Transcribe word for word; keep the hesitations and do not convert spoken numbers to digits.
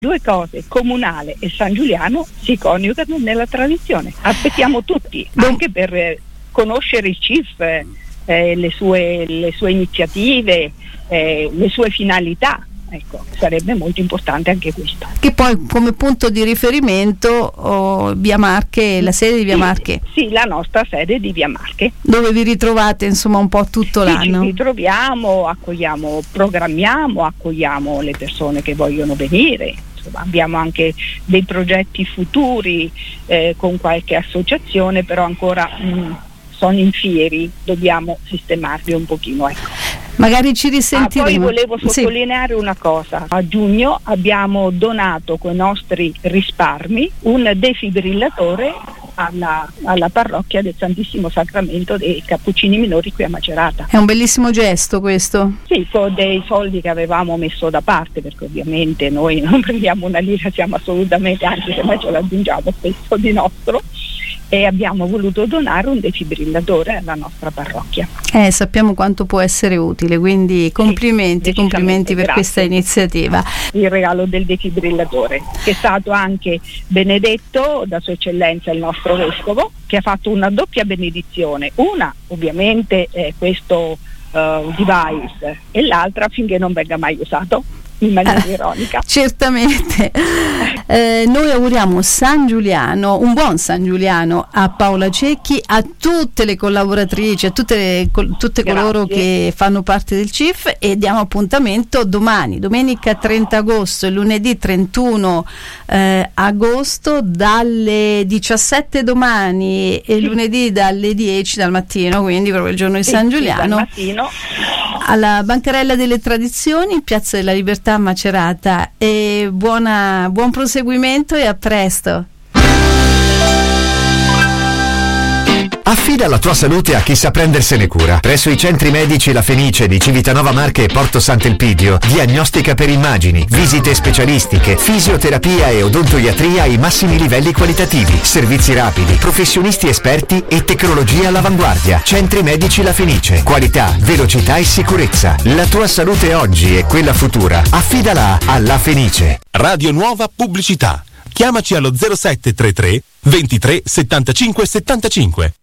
due cose, Comunale e San Giuliano, si coniugano nella tradizione. Aspettiamo tutti, anche per eh, conoscere il C I F, eh, le, sue, le sue iniziative, eh, le sue finalità. Ecco, sarebbe molto importante anche questo. Che poi come punto di riferimento oh, Via Marche, la sede di Via sì, Marche. Sì, la nostra sede di Via Marche. Dove vi ritrovate insomma un po' tutto sì, l'anno. Ci ritroviamo, accogliamo, programmiamo, accogliamo le persone che vogliono venire. Insomma, abbiamo anche dei progetti futuri eh, con qualche associazione, però ancora mh, sono in fieri, dobbiamo sistemarli un pochino, ecco. Magari ci risentiremo. Ah, poi volevo sottolineare sì. una cosa. A giugno abbiamo donato con i nostri risparmi un defibrillatore alla, alla parrocchia del Santissimo Sacramento dei Cappuccini Minori qui a Macerata. È un bellissimo gesto questo. Sì, con dei soldi che avevamo messo da parte, perché ovviamente noi non prendiamo una lira, siamo assolutamente, anzi se mai ce l'aggiungiamo spesso di nostro, e abbiamo voluto donare un defibrillatore alla nostra parrocchia. Eh, sappiamo quanto può essere utile, quindi complimenti, sì, complimenti per grazie. Questa iniziativa. Il regalo del defibrillatore, che è stato anche benedetto da Sua Eccellenza il nostro Vescovo, che ha fatto una doppia benedizione, una ovviamente è questo uh, device e l'altra finché non venga mai usato. In maniera ironica. Certamente. Eh, noi auguriamo San Giuliano, un buon San Giuliano a Paola Cecchi, a tutte le collaboratrici, a tutte, le, col, tutte coloro che fanno parte del C I F, e diamo appuntamento domani, domenica trenta agosto e lunedì trentuno eh, agosto dalle diciassette domani e sì. lunedì dalle dieci dal mattino, quindi proprio il giorno di San sì, Giuliano, sì, alla Bancarella delle Tradizioni, Piazza della Libertà Macerata, e buona, buon proseguimento e a presto. Affida la tua salute a chi sa prendersene cura. Presso i centri medici La Fenice di Civitanova Marche e Porto Sant'Elpidio, diagnostica per immagini, visite specialistiche, fisioterapia e odontoiatria ai massimi livelli qualitativi, servizi rapidi, professionisti esperti e tecnologia all'avanguardia. Centri medici La Fenice, qualità, velocità e sicurezza. La tua salute oggi e quella futura, affidala a La Fenice. Radio Nuova Pubblicità. Chiamaci allo zero sette tre tre ventitré settantacinque settantacinque.